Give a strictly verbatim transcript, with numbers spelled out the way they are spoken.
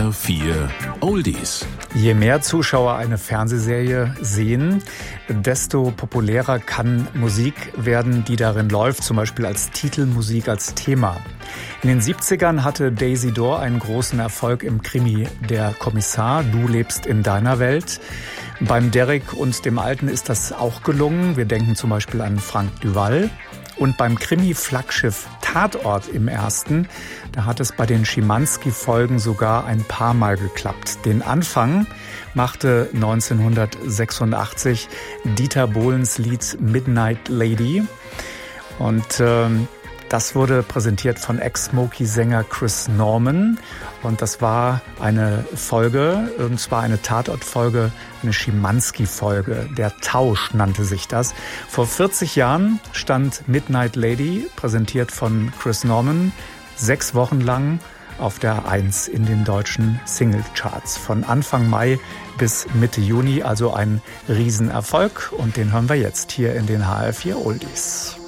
R vier Oldies. Je mehr Zuschauer eine Fernsehserie sehen, desto populärer kann Musik werden, die darin läuft, zum Beispiel als Titelmusik, als Thema. In den siebzigern hatte Daisy Dore einen großen Erfolg im Krimi Der Kommissar, Du lebst in deiner Welt. Beim Derrick und dem Alten ist das auch gelungen. Wir denken zum Beispiel an Frank Duval. Und beim Krimi-Flaggschiff Tatort im Ersten, da hat es bei den Schimanski-Folgen sogar ein paar Mal geklappt. Den Anfang machte neunzehnhundertsechsundachtzig Dieter Bohlens Lied Midnight Lady. Und ähm, das wurde präsentiert von Ex-Smokey-Sänger Chris Norman. Und das war eine Folge, und zwar eine Tatort-Folge, eine Schimanski-Folge. Der Tausch nannte sich das. Vor vierzig Jahren stand Midnight Lady, präsentiert von Chris Norman, sechs Wochen lang auf der Eins in den deutschen Singlecharts. Von Anfang Mai bis Mitte Juni, also ein Riesenerfolg. Und den hören wir jetzt hier in den H R vier Oldies.